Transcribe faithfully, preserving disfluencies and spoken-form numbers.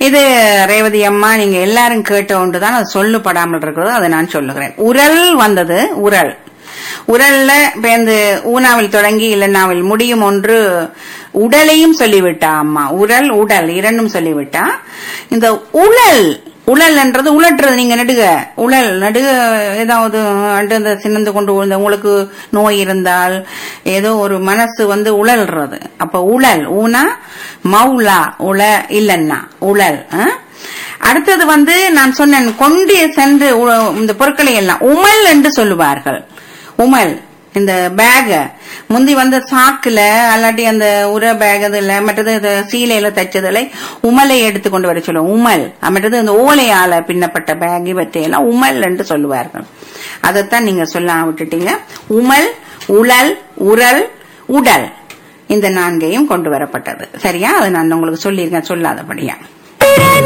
இது ரேவதி அம்மா நீங்க எல்லாரும் கேட்ட ஒன்றுதான், அது சொல்லப்படாமல் இருக்கிறது, அதை நான் சொல்லுகிறேன். உரல் வந்தது. உரல் உரல்ல பேந்து ஊனாவில் தொடங்கி இல்லைன்னாவில் முடியும் ஒன்று. உடலையும் சொல்லிவிட்டா அம்மா. உரல் உடல் இரண்டும் சொல்லிவிட்டா. இந்த உழல் உழல் என்றது உழட்டுறது. நீங்க நடுக உழல் நடுக ஏதாவது அந்த சின்னந்து கொண்டு விழுந்த உங்களுக்கு நோய் இருந்தால் ஏதோ ஒரு மனசு வந்து உழல்றது. அப்ப உழல் ஊனா மௌலா உள இல்லன்னா உழல். அடுத்தது வந்து நான் சொன்னேன் கொண்டு சென்று இந்த பொருட்களை எல்லாம் உமல் என்று சொல்லுவார்கள். உமல் இந்த பேக முந்தி வந்து சாக்குல அல்லாட்டி அந்த உர பேக் இதுல மற்றது சீலையில தைச்சதுல உமலை எடுத்து கொண்டு வர சொல்லுவோம். உமல் மற்றது இந்த ஓலையால பின்னப்பட்ட பேக் இவற்றையெல்லாம் உமல் என்று சொல்லுவார்கள். அதைத்தான் நீங்க சொல்ல விட்டுட்டீங்க. உமல், உழல், உரல், உடல் இந்த நான்கையும் கொண்டு வரப்பட்டது. சரியா? அதை நான் உங்களுக்கு சொல்லியிருக்கேன் சொல்லாதபடியா.